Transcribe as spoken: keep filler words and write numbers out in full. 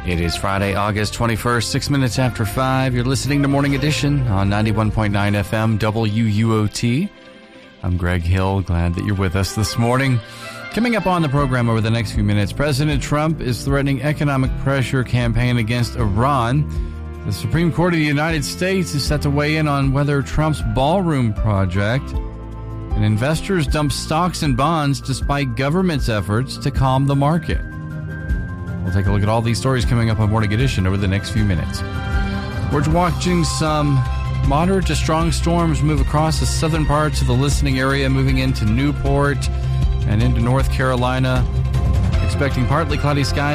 It is Friday, August twenty-first, six minutes after five. You're listening to Morning Edition on ninety-one point nine F M W U O T. I'm Greg Hill. Glad that you're with us this morning. Coming up on the program over the next few minutes, President Trump is threatening economic pressure campaign against Iran. The Supreme Court of the United States is set to weigh in on whether Trump's ballroom project, and investors dump stocks and bonds despite government's efforts to calm the market. We'll take a look at all these stories coming up on Morning Edition over the next few minutes. We're watching some moderate to strong storms move across the southern parts of the listening area, moving into Newport and into North Carolina. Expecting partly cloudy skies